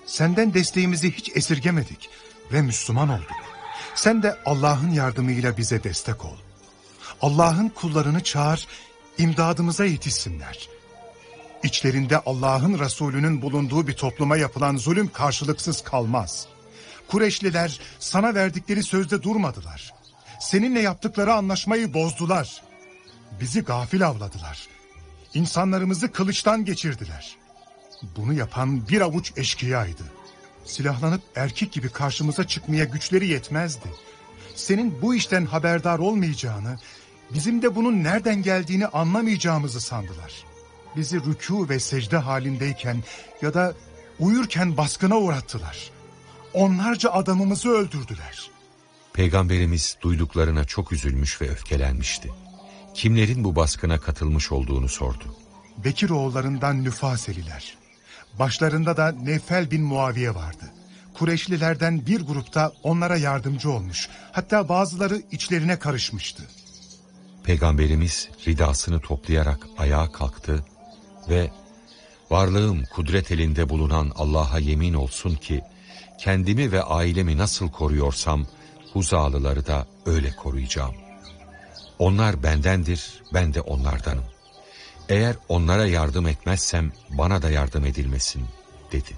Senden desteğimizi hiç esirgemedik ve Müslüman olduk. Sen de Allah'ın yardımıyla bize destek ol. Allah'ın kullarını çağır, imdadımıza yetişsinler. İçlerinde Allah'ın Resulü'nün bulunduğu bir topluma yapılan zulüm karşılıksız kalmaz. Kureyşliler sana verdikleri sözde durmadılar. Seninle yaptıkları anlaşmayı bozdular. Bizi gafil avladılar. İnsanlarımızı kılıçtan geçirdiler. Bunu yapan bir avuç eşkıyaydı. Silahlanıp erkek gibi karşımıza çıkmaya güçleri yetmezdi. Senin bu işten haberdar olmayacağını, bizim de bunun nereden geldiğini anlamayacağımızı sandılar. Bizi rükû ve secde halindeyken ya da uyurken baskına uğrattılar. Onlarca adamımızı öldürdüler. Peygamberimiz duyduklarına çok üzülmüş ve öfkelenmişti. Kimlerin bu baskına katılmış olduğunu sordu. Bekir oğullarından Nüfaseliler. Başlarında da Nefel bin Muaviye vardı. Kureyşlilerden bir grupta onlara yardımcı olmuş. Hatta bazıları içlerine karışmıştı. Peygamberimiz ridasını toplayarak ayağa kalktı ve "Varlığım kudret elinde bulunan Allah'a yemin olsun ki kendimi ve ailemi nasıl koruyorsam Huzalıları da öyle koruyacağım. Onlar bendendir, ben de onlardanım. Eğer onlara yardım etmezsem bana da yardım edilmesin," dedi.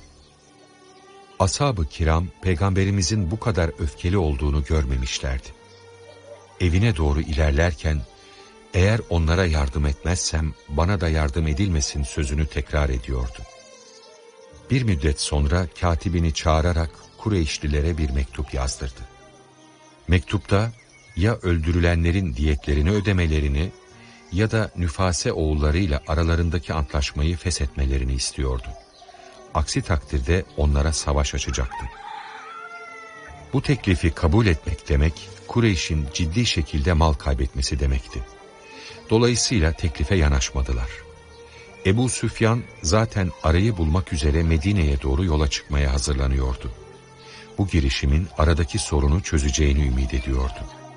Ashab-ı kiram Peygamberimizin bu kadar öfkeli olduğunu görmemişlerdi. Evine doğru ilerlerken "Eğer onlara yardım etmezsem bana da yardım edilmesin" sözünü tekrar ediyordu. Bir müddet sonra katibini çağırarak Kureyşlilere bir mektup yazdırdı. Mektupta ya öldürülenlerin diyetlerini ödemelerini ya da Nüfase oğullarıyla aralarındaki antlaşmayı feshetmelerini istiyordu. Aksi takdirde onlara savaş açacaktı. Bu teklifi kabul etmek demek, Kureyş'in ciddi şekilde mal kaybetmesi demekti. Dolayısıyla teklife yanaşmadılar. Ebu Süfyan zaten arayı bulmak üzere Medine'ye doğru yola çıkmaya hazırlanıyordu. Bu girişimin aradaki sorunu çözeceğini ümit ediyordu.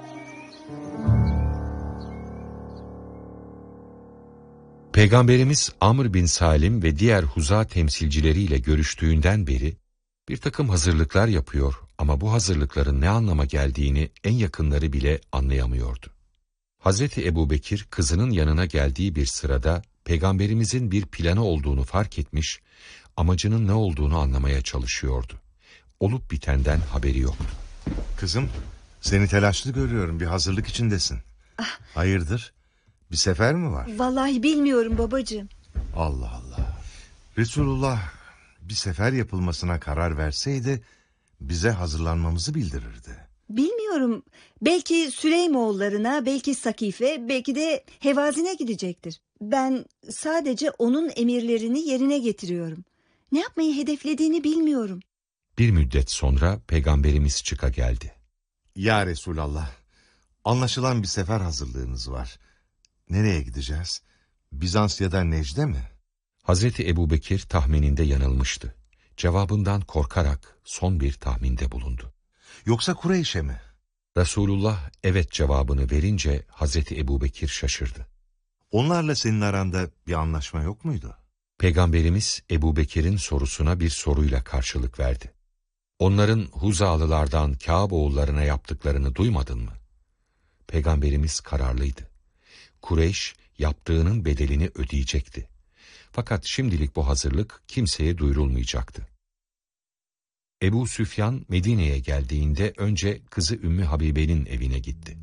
Peygamberimiz Amr bin Salim ve diğer Huza temsilcileriyle görüştüğünden beri bir takım hazırlıklar yapıyor ama bu hazırlıkların ne anlama geldiğini en yakınları bile anlayamıyordu. Hazreti Ebubekir kızının yanına geldiği bir sırada Peygamberimizin bir planı olduğunu fark etmiş, amacının ne olduğunu anlamaya çalışıyordu. Olup bitenden haberi yoktu. Kızım, seni telaşlı görüyorum, bir hazırlık içindesin. Hayırdır? Bir sefer mi var? Vallahi bilmiyorum babacığım. Allah Allah. Resulullah bir sefer yapılmasına karar verseydi bize hazırlanmamızı bildirirdi. Bilmiyorum. Belki Süleymoğullarına, belki Sakife, belki de Hevazin'e gidecektir. Ben sadece onun emirlerini yerine getiriyorum. Ne yapmayı hedeflediğini bilmiyorum. Bir müddet sonra Peygamberimiz çıka geldi. Ya Resulallah, anlaşılan bir sefer hazırlığınız var. Nereye gideceğiz? Bizans ya da Necde mi? Hazreti Ebubekir tahmininde yanılmıştı. Cevabından korkarak son bir tahminde bulundu. Yoksa Kureyş'e mi? Resulullah evet cevabını verince Hazreti Ebubekir şaşırdı. Onlarla senin aranda bir anlaşma yok muydu? Peygamberimiz Ebubekir'in sorusuna bir soruyla karşılık verdi. Onların Huzalılardan Kâb oğullarına yaptıklarını duymadın mı? Peygamberimiz kararlıydı. Kureyş yaptığının bedelini ödeyecekti. Fakat şimdilik bu hazırlık kimseye duyurulmayacaktı. Ebu Süfyan Medine'ye geldiğinde önce kızı Ümmü Habibe'nin evine gitti.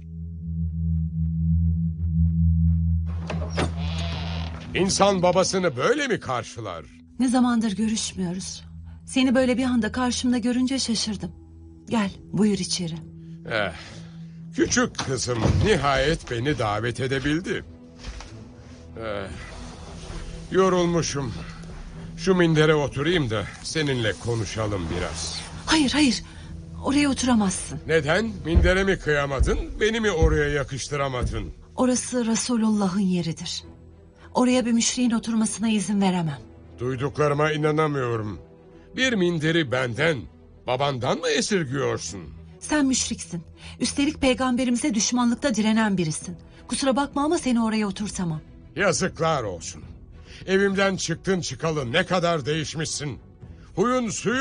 İnsan babasını böyle mi karşılar? Ne zamandır görüşmüyoruz. Seni böyle bir anda karşımda görünce şaşırdım. Gel, buyur içeri. Küçük kızım nihayet beni davet edebildi. Yorulmuşum. Şu mindere oturayım da seninle konuşalım biraz. Hayır, oraya oturamazsın. Neden? Mindere mi kıyamadın, beni mi oraya yakıştıramadın? Orası Resulullah'ın yeridir. Oraya bir müşriğin oturmasına izin veremem. Duyduklarıma inanamıyorum. Bir minderi benden, babandan mı esirgiyorsun? Sen müşriksin. Üstelik peygamberimize düşmanlıkta direnen birisin. Kusura bakma ama seni oraya oturtamam. Yazıklar olsun. Evimden çıktın çıkalı ne kadar değişmişsin. Huyun suyun